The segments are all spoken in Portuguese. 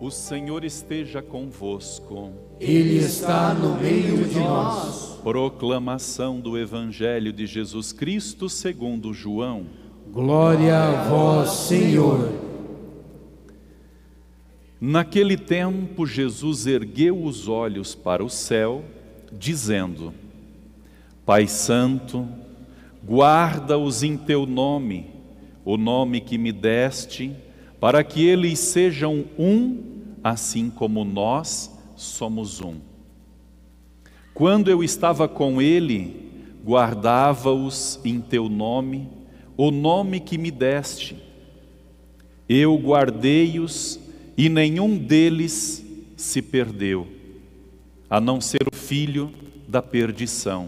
O Senhor esteja convosco. Ele está no meio de nós. Proclamação do Evangelho de Jesus Cristo segundo João. Glória a vós, Senhor. Naquele tempo, Jesus ergueu os olhos para o céu, dizendo: Pai Santo, guarda-os em teu nome, o nome que me deste, para que eles sejam um, assim como nós somos um. Quando eu estava com ele, guardava-os em teu nome, o nome que me deste. Eu guardei-os e nenhum deles se perdeu, a não ser o filho da perdição,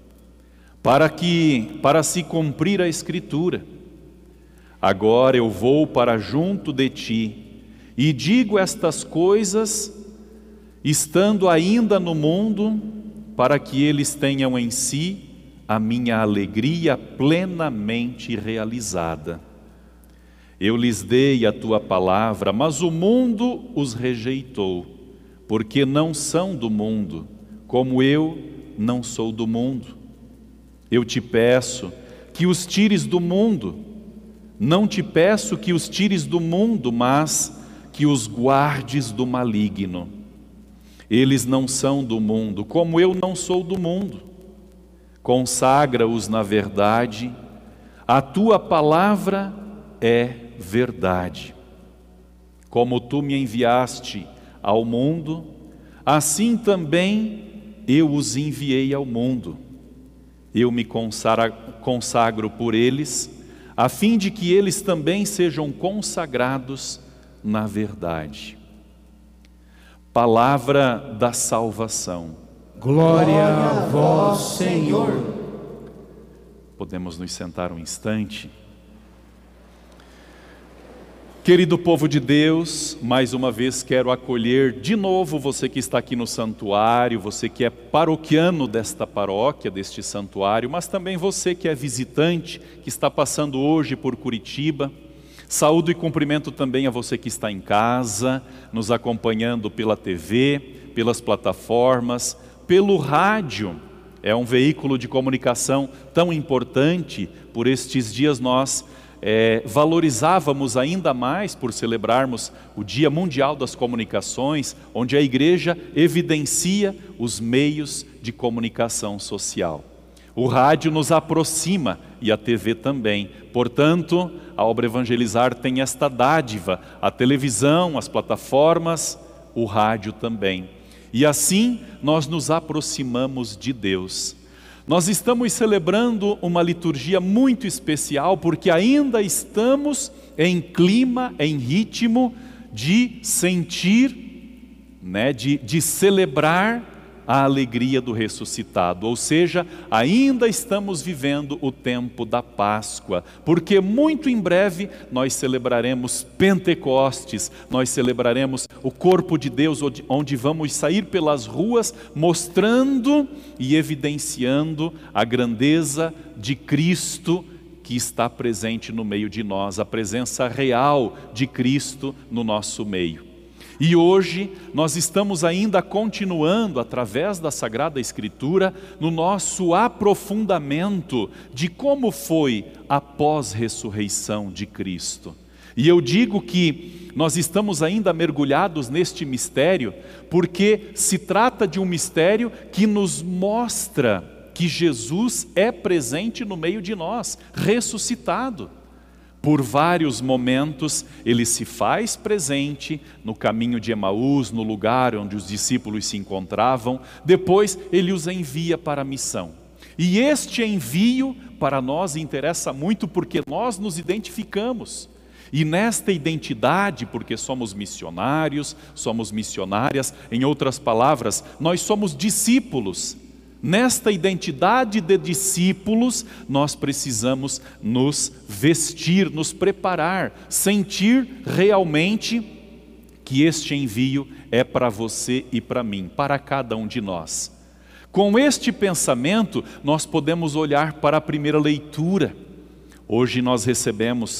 para se cumprir a Escritura. Agora eu vou para junto de ti, e digo estas coisas, estando ainda no mundo, para que eles tenham em si a minha alegria plenamente realizada. Eu lhes dei a tua palavra, mas o mundo os rejeitou, porque não são do mundo, como eu não sou do mundo. Eu te peço que os tires do mundo. Não te peço que os tires do mundo, mas que os guardes do maligno. Eles não são do mundo, como eu não sou do mundo. Consagra-os na verdade. A tua palavra é verdade. Como tu me enviaste ao mundo, assim também eu os enviei ao mundo. Eu me consagro por eles, a fim de que eles também sejam consagrados na verdade. Palavra da salvação. Glória a vós, Senhor. Podemos nos sentar um instante. Querido povo de Deus, mais uma vez quero acolher de novo você que está aqui no santuário, você que é paroquiano desta paróquia, deste santuário, mas também você que é visitante, que está passando hoje por Curitiba. Saúdo e cumprimento também a você que está em casa, nos acompanhando pela TV, pelas plataformas, pelo rádio. É um veículo de comunicação tão importante. Por estes dias nós valorizávamos ainda mais por celebrarmos o Dia Mundial das Comunicações, onde a Igreja evidencia os meios de comunicação social. O rádio nos aproxima e a TV também. Portanto, a Obra Evangelizar tem esta dádiva, a televisão, as plataformas, o rádio também. E assim nós nos aproximamos de Deus. Nós estamos celebrando uma liturgia muito especial, porque ainda estamos em clima, em ritmo de sentir, de celebrar a alegria do ressuscitado. Ou seja, ainda estamos vivendo o tempo da Páscoa, porque muito em breve nós celebraremos Pentecostes, nós celebraremos o corpo de Deus, onde vamos sair pelas ruas mostrando e evidenciando a grandeza de Cristo que está presente no meio de nós, a presença real de Cristo no nosso meio. E hoje nós estamos ainda continuando, através da Sagrada Escritura, no nosso aprofundamento de como foi a pós-ressurreição de Cristo. E eu digo que nós estamos ainda mergulhados neste mistério, porque se trata de um mistério que nos mostra que Jesus é presente no meio de nós, ressuscitado. Por vários momentos, ele se faz presente no caminho de Emaús, no lugar onde os discípulos se encontravam. Depois, ele os envia para a missão. E este envio para nós interessa muito porque nós nos identificamos. E nesta identidade, porque somos missionários, somos missionárias, em outras palavras, nós somos discípulos. Nesta identidade de discípulos, nós precisamos nos vestir, nos preparar, sentir realmente que este envio é para você e para mim, para cada um de nós. Com este pensamento, nós podemos olhar para a primeira leitura. Hoje nós recebemos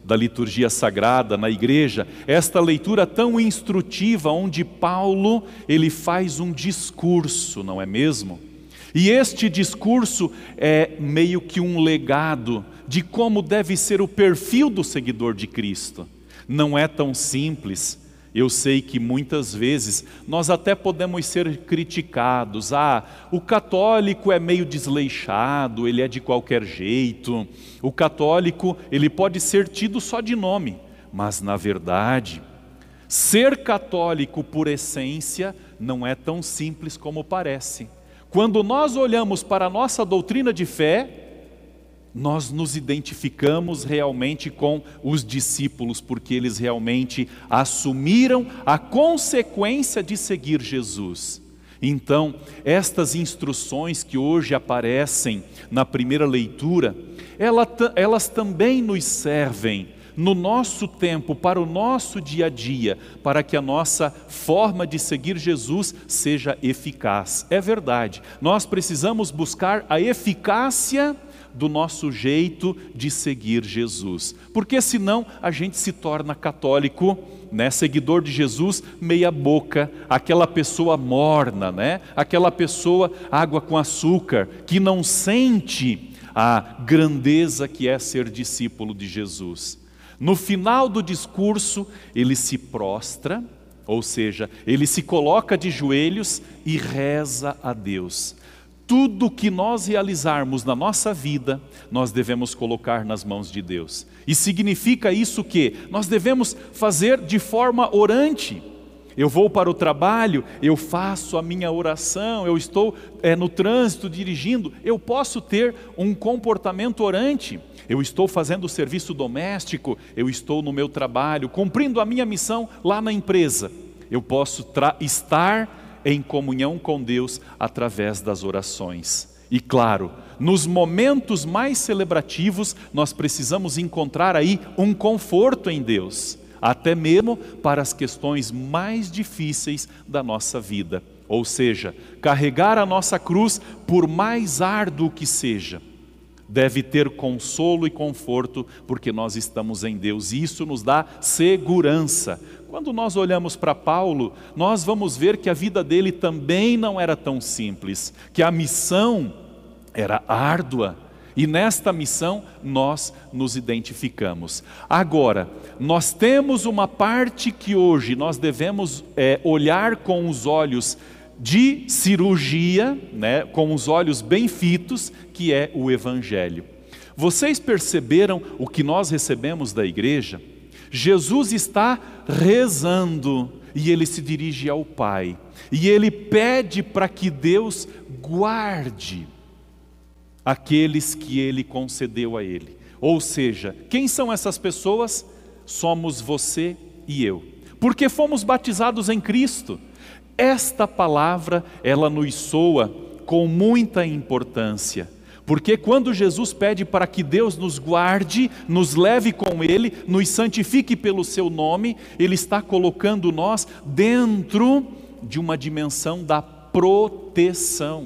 da liturgia sagrada na igreja, esta leitura tão instrutiva, onde Paulo, ele faz um discurso, não é mesmo? E este discurso é meio que um legado de como deve ser o perfil do seguidor de Cristo. Não é tão simples. Eu sei que muitas vezes nós até podemos ser criticados. O católico é meio desleixado, ele é de qualquer jeito. O católico, ele pode ser tido só de nome, mas na verdade, ser católico por essência não é tão simples como parece. Quando nós olhamos para a nossa doutrina de fé, nós nos identificamos realmente com os discípulos, porque eles realmente assumiram a consequência de seguir Jesus. Então, estas instruções que hoje aparecem na primeira leitura, elas também nos servem no nosso tempo, para o nosso dia a dia, para que a nossa forma de seguir Jesus seja eficaz. É verdade, nós precisamos buscar a eficácia do nosso jeito de seguir Jesus, porque senão a gente se torna católico, seguidor de Jesus, meia boca, aquela pessoa morna, aquela pessoa água com açúcar, que não sente a grandeza que é ser discípulo de Jesus. No final do discurso, ele se prostra, ou seja, ele se coloca de joelhos e reza a Deus. Tudo que nós realizarmos na nossa vida, nós devemos colocar nas mãos de Deus. E significa isso que nós devemos fazer de forma orante. Eu vou para o trabalho, eu faço a minha oração, eu estou no trânsito dirigindo, eu posso ter um comportamento orante. Eu estou fazendo o serviço doméstico, eu estou no meu trabalho, cumprindo a minha missão lá na empresa. Eu posso estar em comunhão com Deus através das orações. E claro, nos momentos mais celebrativos, nós precisamos encontrar aí um conforto em Deus, até mesmo para as questões mais difíceis da nossa vida. Ou seja, carregar a nossa cruz, por mais árduo que seja, deve ter consolo e conforto, porque nós estamos em Deus, e isso nos dá segurança. Quando nós olhamos para Paulo, nós vamos ver que a vida dele também não era tão simples, que a missão era árdua, e nesta missão nós nos identificamos. Agora, nós temos uma parte que hoje nós devemos olhar com os olhos de cirurgia, com os olhos bem fitos, que é o Evangelho. Vocês perceberam o que nós recebemos da igreja? Jesus está rezando e ele se dirige ao Pai. E ele pede para que Deus guarde aqueles que ele concedeu a ele. Ou seja, quem são essas pessoas? Somos você e eu. Porque fomos batizados em Cristo. Esta palavra, ela nos soa com muita importância, porque quando Jesus pede para que Deus nos guarde, nos leve com Ele, nos santifique pelo Seu nome, Ele está colocando nós dentro de uma dimensão da proteção.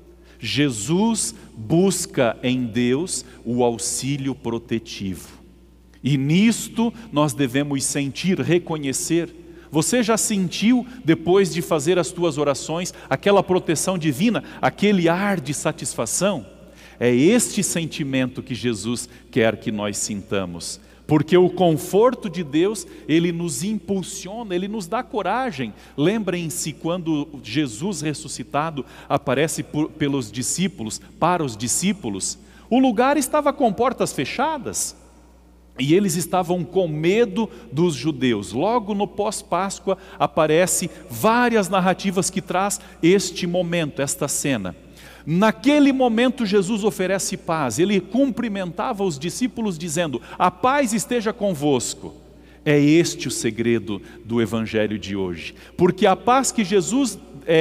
Jesus busca em Deus o auxílio protetivo, e nisto nós devemos sentir, reconhecer. Você já sentiu, depois de fazer as tuas orações, aquela proteção divina, aquele ar de satisfação? É este sentimento que Jesus quer que nós sintamos, porque o conforto de Deus, ele nos impulsiona, ele nos dá coragem. Lembrem-se quando Jesus ressuscitado aparece pelos discípulos, para os discípulos, o lugar estava com portas fechadas, e eles estavam com medo dos judeus. Logo no pós-Páscoa aparece várias narrativas que traz este momento, esta cena. Naquele momento Jesus oferece paz, ele cumprimentava os discípulos dizendo: a paz esteja convosco. É este o segredo do Evangelho de hoje, porque a paz que Jesus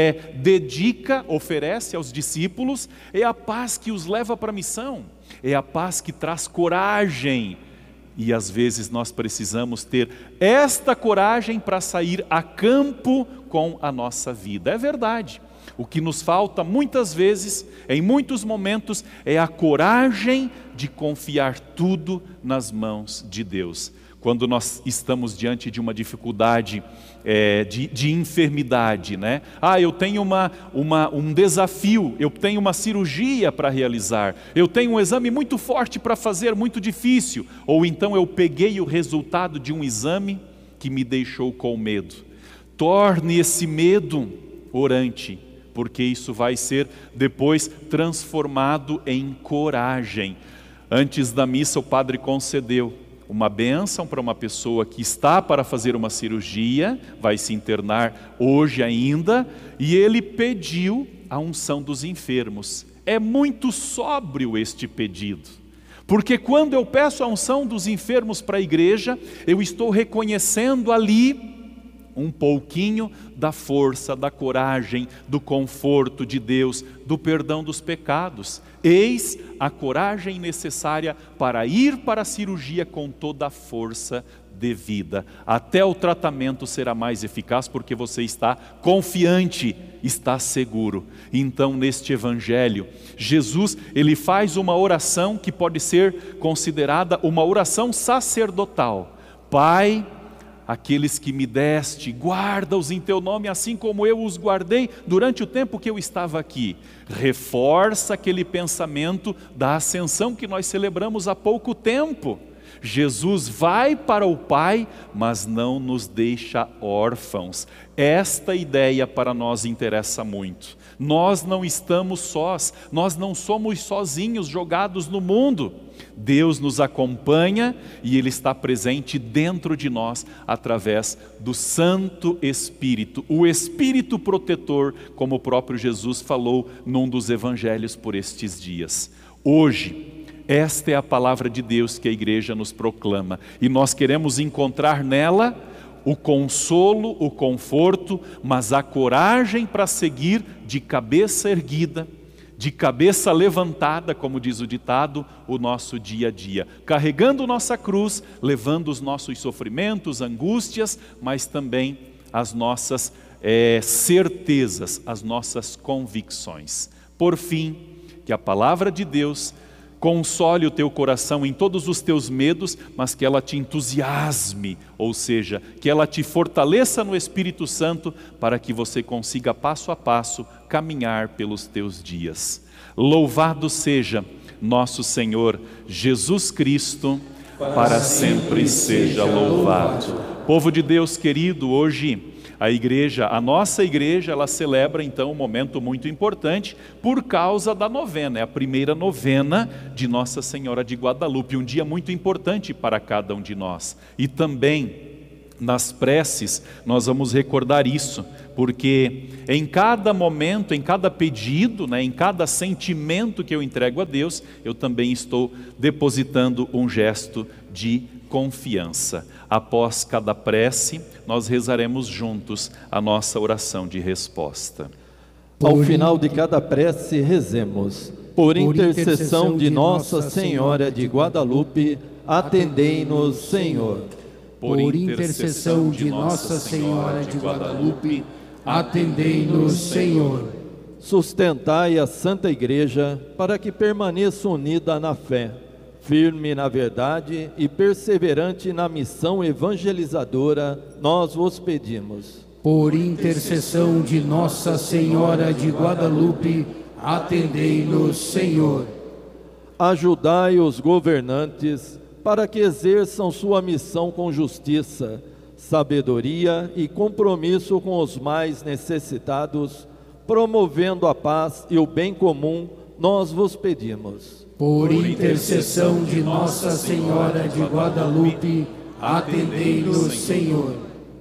oferece aos discípulos, é a paz que os leva para a missão, é a paz que traz coragem. E às vezes nós precisamos ter esta coragem para sair a campo com a nossa vida. É verdade, O que nos falta muitas vezes, em muitos momentos, é a coragem de confiar tudo nas mãos de Deus. Quando nós estamos diante de uma dificuldade de enfermidade, né? Eu tenho um desafio, eu tenho uma cirurgia para realizar, eu tenho um exame muito forte para fazer, muito difícil, ou então eu peguei o resultado de um exame que me deixou com medo. Torne esse medo orante, porque isso vai ser depois transformado em coragem. Antes da missa o padre concedeu uma bênção para uma pessoa que está para fazer uma cirurgia, vai se internar hoje ainda, e ele pediu a unção dos enfermos. É muito sóbrio este pedido, porque quando eu peço a unção dos enfermos para a igreja, eu estou reconhecendo ali um pouquinho da força, da coragem, do conforto de Deus, do perdão dos pecados. Eis a coragem necessária para ir para a cirurgia com toda a força devida. Até o tratamento será mais eficaz porque você está confiante, está seguro. Então, neste evangelho, Jesus, ele faz uma oração que pode ser considerada uma oração sacerdotal. Pai, aqueles que me deste, guarda-os em teu nome, assim como eu os guardei durante o tempo que eu estava aqui. Reforça aquele pensamento da ascensão que nós celebramos há pouco tempo. Jesus vai para o Pai, mas não nos deixa órfãos. Esta ideia para nós interessa muito. Nós não estamos sós, nós não somos sozinhos jogados no mundo. Deus nos acompanha e Ele está presente dentro de nós através do Santo Espírito, o Espírito protetor, como o próprio Jesus falou num dos evangelhos por estes dias. Hoje, esta é a palavra de Deus que a igreja nos proclama e nós queremos encontrar nela o consolo, o conforto, mas a coragem para seguir de cabeça erguida, de cabeça levantada, como diz o ditado, o nosso dia a dia, carregando nossa cruz, levando os nossos sofrimentos, angústias, mas também as nossas certezas, as nossas convicções. Por fim, que a palavra de Deus console o teu coração em todos os teus medos, mas que ela te entusiasme, ou seja, que ela te fortaleça no Espírito Santo para que você consiga passo a passo caminhar pelos teus dias. Louvado seja nosso Senhor Jesus Cristo, para sempre seja louvado. Povo de Deus querido, hoje a nossa igreja, ela celebra então um momento muito importante por causa da novena, é a primeira novena de Nossa Senhora de Guadalupe, um dia muito importante para cada um de nós. E também nas preces nós vamos recordar isso, porque em cada momento, em cada pedido, em cada sentimento que eu entrego a Deus, eu também estou depositando um gesto de confiança. Após cada prece, nós rezaremos juntos a nossa oração de resposta. Ao final de cada prece, rezemos. Por intercessão de Nossa Senhora de Guadalupe, atendei-nos, Senhor. Por intercessão de Nossa Senhora de Guadalupe, atendei-nos, Senhor. Sustentai a Santa Igreja para que permaneça unida na fé, firme na verdade e perseverante na missão evangelizadora, nós vos pedimos. Por intercessão de Nossa Senhora de Guadalupe, atendei-nos, Senhor. Ajudai os governantes para que exerçam sua missão com justiça, sabedoria e compromisso com os mais necessitados, promovendo a paz e o bem comum, nós vos pedimos. Por intercessão de Nossa Senhora de Guadalupe, atendei-nos, Senhor.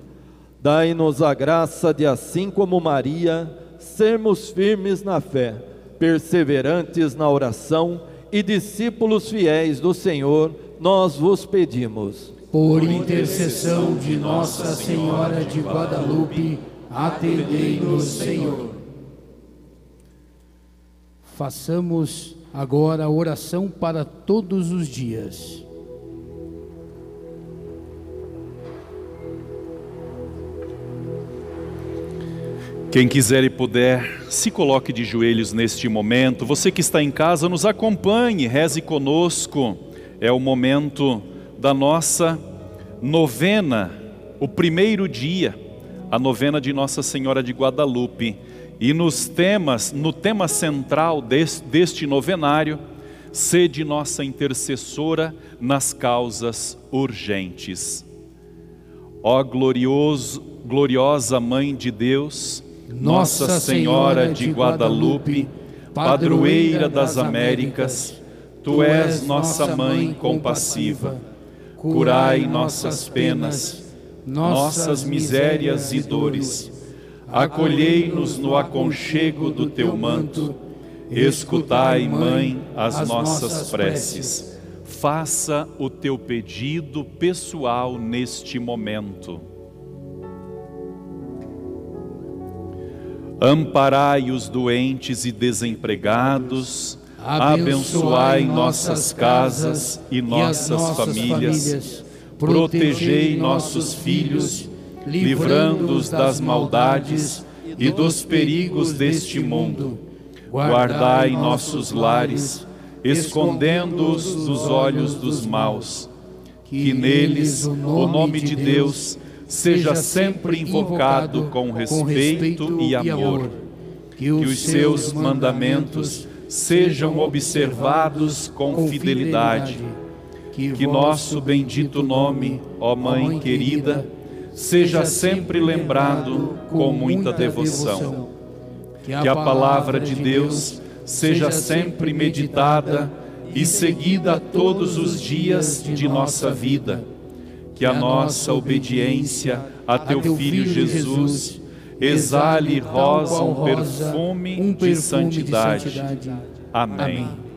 Dai-nos a graça de, assim como Maria, sermos firmes na fé, perseverantes na oração e discípulos fiéis do Senhor, nós vos pedimos. Por intercessão de Nossa Senhora de Guadalupe, atendei-nos, Senhor. Façamos agora a oração para todos os dias. Quem quiser e puder, se coloque de joelhos neste momento. Você que está em casa, nos acompanhe, reze conosco. É o momento da nossa novena, o primeiro dia, a novena de Nossa Senhora de Guadalupe. E no tema central deste novenário, sede nossa intercessora nas causas urgentes. Ó gloriosa Mãe de Deus, Nossa Senhora de Guadalupe, padroeira das Américas, Tu és nossa Mãe compassiva. Curai nossas penas, nossas misérias e dores. Acolhei-nos no aconchego do Teu manto. Escutai, Mãe, as nossas preces. Faça o Teu pedido pessoal neste momento. Amparai os doentes e desempregados, abençoai nossas casas e nossas famílias, protegei nossos filhos, livrando-os das maldades e dos perigos deste mundo. Guardai nossos lares, escondendo-os dos olhos dos maus. Que neles o nome de Deus seja sempre invocado com respeito e amor. Que os seus mandamentos sejam observados com fidelidade. Que nosso bendito nome, ó Mãe querida, seja sempre lembrado com muita devoção. Que a palavra de Deus seja sempre meditada e seguida todos os dias de nossa vida. Que a nossa obediência a Teu Filho Jesus exale rosa um perfume de santidade. Amém.